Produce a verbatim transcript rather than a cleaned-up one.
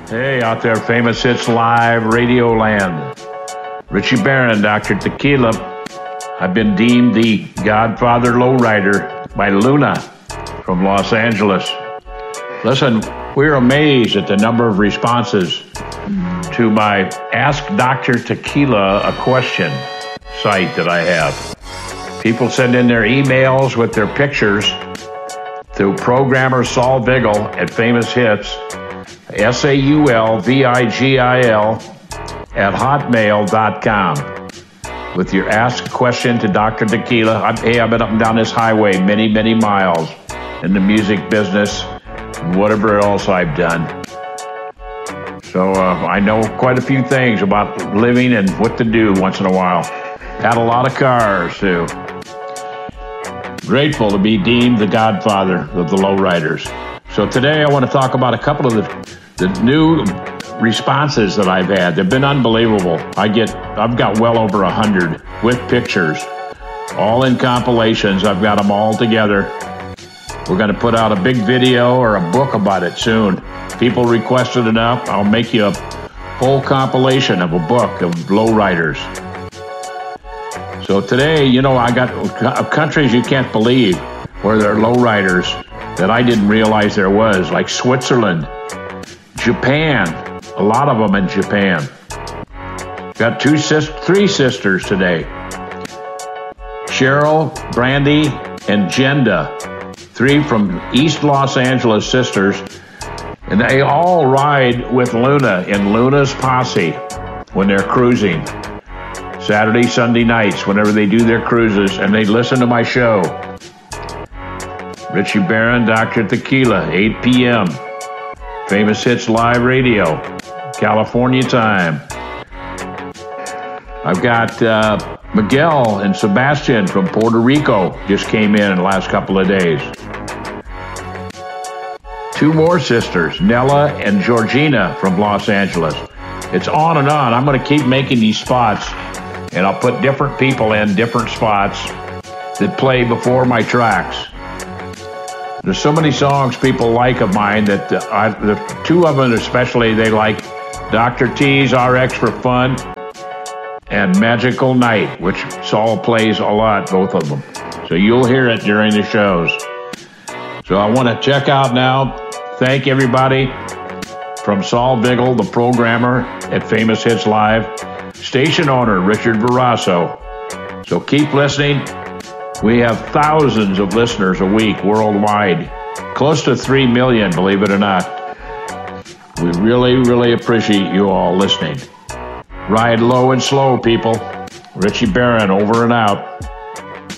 Hey, out there, Famous Hits Live Radio Land. Richie Barron, Doctor Tequila. I've been deemed the Godfather Lowrider by Luna from Los Angeles. Listen, we're amazed at the number of responses to my Ask Doctor Tequila a Question site that I have. People send in their emails with their pictures to programmer Saul Vigil at Famous Hits, S A U L V I G I L, at hotmail dot com. With your Ask Question to Doctor Tequila. I, hey, I've been up and down this highway many, many miles in the music business and whatever else I've done. So uh, I know quite a few things about living and what to do once in a while. Had a lot of cars, too. Grateful to be deemed the Godfather of the Lowriders. So today I want to talk about a couple of the, the new responses that I've had. They've been unbelievable. I get, I've got well over a hundred with pictures, all in compilations. I've got them all together. We're going to put out a big video or a book about it soon. People requested enough. I'll make you a whole compilation of a book of lowriders. So today, you know, I got countries you can't believe where there are lowriders that I didn't realize there was, like Switzerland, Japan, a lot of them in Japan. Got two sis- three sisters today. Cheryl, Brandy, and Jenda. Three from East Los Angeles sisters. And they all ride with Luna in Luna's Posse when they're cruising. Saturday, Sunday nights, whenever they do their cruises, and they listen to my show. Richie Barron, Doctor Tequila, eight p.m. Famous Hits Live Radio, California time. I've got uh, Miguel and Sebastian from Puerto Rico just came in in the last couple of days. Two more sisters, Nella and Georgina from Los Angeles. It's on and on. I'm going to keep making these spots, and I'll put different people in different spots that play before my tracks. There's so many songs people like of mine that uh, I, the two of them especially, they like Doctor T's R X for Fun and Magical Night, which Saul plays a lot, both of them. So you'll hear it during the shows. So I want to check out now. Thank everybody from Saul Vigil, the programmer at Famous Hits Live, station owner Richard Verasso. So keep listening. We have thousands of listeners a week worldwide, close to three million, believe it or not. We really, really appreciate you all listening. Ride low and slow, people. Richie Barron, over and out.